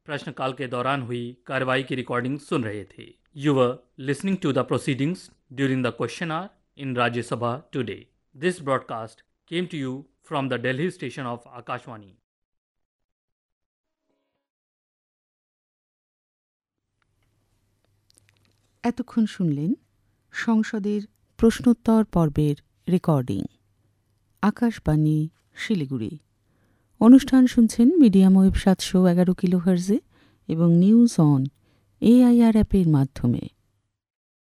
प्रश्नकाल के दौरान हुई कार्रवाई की रिकॉर्डिंग सुन रहे थे। You were listening to the proceedings during the question our in Rajya Sabha today. This broadcast came to you from the Delhi station of Akashvani. এতক্ষণ শুনলেন সংসদের প্রশ্নোত্তর পর্বের রেকর্ডিং। আকাশবাণী শিলিগুড়ি। অনুষ্ঠান শুনছেন মিডিয়াম ওয়েভ 711 কিলোহার্জে এবং নিউজ অন AIR অ্যাপের মাধ্যমে।